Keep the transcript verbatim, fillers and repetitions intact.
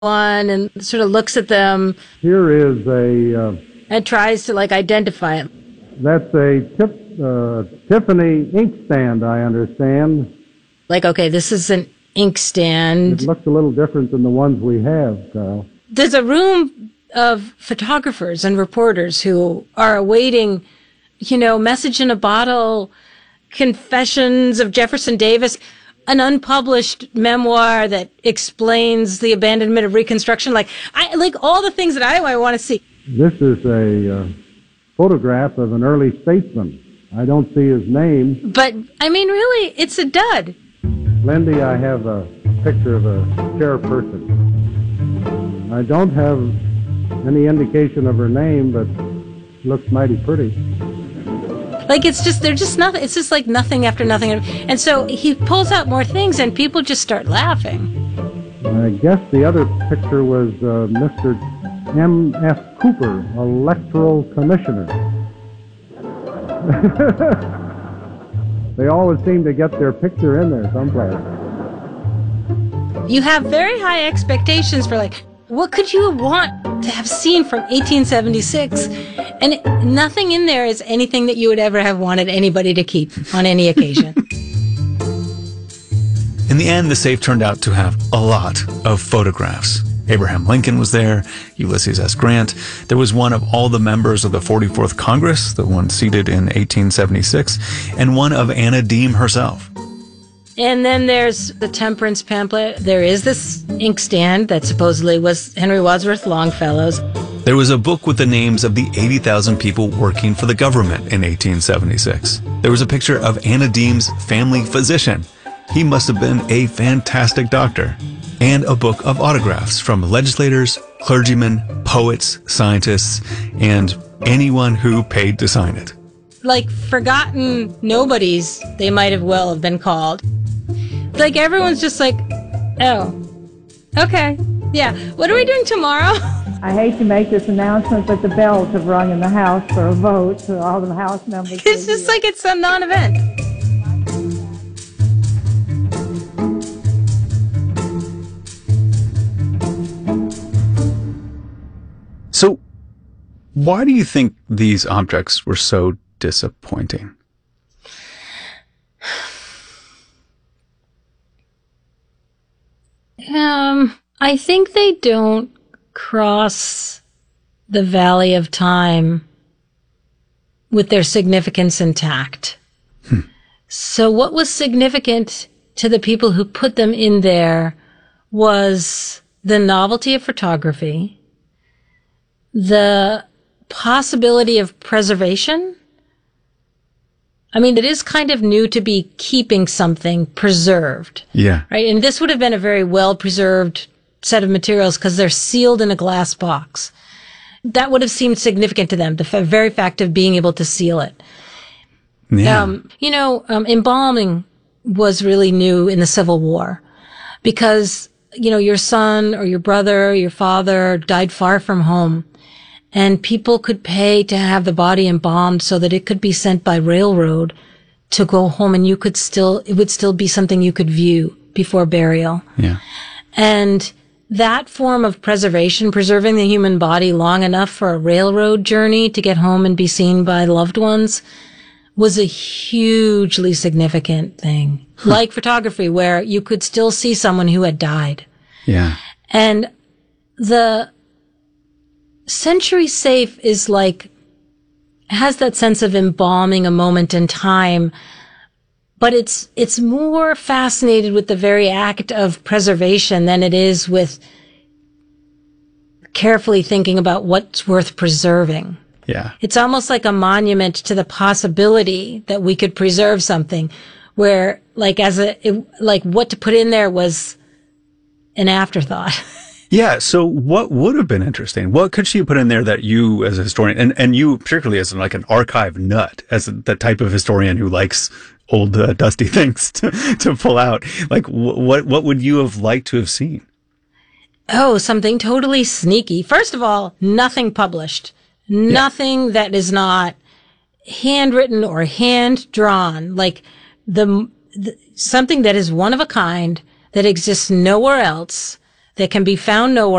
one and sort of looks at them. Here is a... Uh, and tries to, like, identify it. That's a tip, uh, Tiffany inkstand, I understand. Like, okay, this is an inkstand. It looks a little different than the ones we have, Carl. There's a room of photographers and reporters who are awaiting, you know, Message in a Bottle, Confessions of Jefferson Davis, an unpublished memoir that explains the abandonment of Reconstruction. Like, I like all the things that I, I want to see. This is a uh, photograph of an early statesman. I don't see his name. But, I mean, really, it's a dud. Lindy, I have a picture of a chairperson. I don't have any indication of her name, but looks mighty pretty. Like, it's just, they're just nothing. It's just like nothing after nothing. And so he pulls out more things and people just start laughing. I guess the other picture was uh, Mister M F Cooper, electoral commissioner. They always seem to get their picture in there someplace. You have very high expectations for, like, what could you want to have seen from eighteen seventy-six? And it, nothing in there is anything that you would ever have wanted anybody to keep on any occasion. In the end, the safe turned out to have a lot of photographs. Abraham Lincoln was there, Ulysses S. Grant. There was one of all the members of the forty-fourth Congress, the one seated in eighteen seventy-six, and one of Anna Deem herself. And then there's the temperance pamphlet. There is this inkstand that supposedly was Henry Wadsworth Longfellow's. There was a book with the names of the eighty thousand people working for the government in eighteen seventy-six. There was a picture of Anna Deem's family physician. He must have been a fantastic doctor. And a book of autographs from legislators, clergymen, poets, scientists, and anyone who paid to sign it. Like forgotten nobodies, they might have well have been called. Like everyone's just like, oh, okay, yeah. What are we doing tomorrow? I hate to make this announcement, but the bells have rung in the House for a vote, so all the House members... It's just like it's a non-event. So, why do you think these objects were so disappointing? Um, I think they don't cross the valley of time with their significance intact. Hmm. So what was significant to the people who put them in there was the novelty of photography, the possibility of preservation. I mean, it is kind of new to be keeping something preserved. Yeah. Right? And this would have been a very well-preserved set of materials because they're sealed in a glass box. That would have seemed significant to them, the f- very fact of being able to seal it. Yeah. Um, you know, um, embalming was really new in the Civil War because, you know, your son or your brother or your father died far from home. And people could pay to have the body embalmed so that it could be sent by railroad to go home and you could still, it would still be something you could view before burial. Yeah. And that form of preservation, preserving the human body long enough for a railroad journey to get home and be seen by loved ones, was a hugely significant thing. Huh. Like photography, where you could still see someone who had died. Yeah. And the Century Safe is like, has that sense of embalming a moment in time, but it's, it's more fascinated with the very act of preservation than it is with carefully thinking about what's worth preserving. Yeah. It's almost like a monument to the possibility that we could preserve something where, like, as a, it, like what to put in there was an afterthought. Yeah. So what would have been interesting? What could she put in there that you as a historian, and, and you particularly as like an archive nut, as the type of historian who likes old uh, dusty things to, to pull out, like wh- what, what would you have liked to have seen? Oh, something totally sneaky. First of all, nothing published, nothing yeah. that is not handwritten or hand drawn, like the, the, something that is one of a kind that exists nowhere else. They can be found nowhere